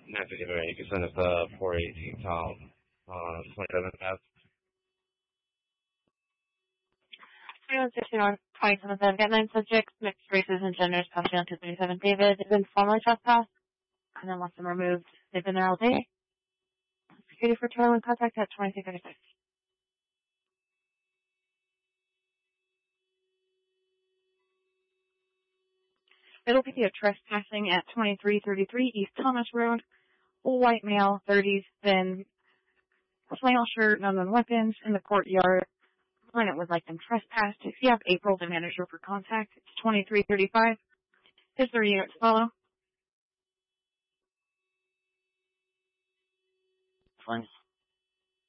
Happy New Year. You can send us 418 Tom on 27th Ave. 2160 North, 27th. Got 9 subjects, mixed races and genders, passed down to 37 David. They've been formally trespassed and then left them removed. They've been there all day. Security for Toronto contact at 2336. It'll be a trespassing at 2333 East Thomas Road. White male, 30s, then flannel shirt, unknown weapons in the courtyard. When it would like them trespassed. If you have April, the manager for contact, it's 2335. Is there units follow? 26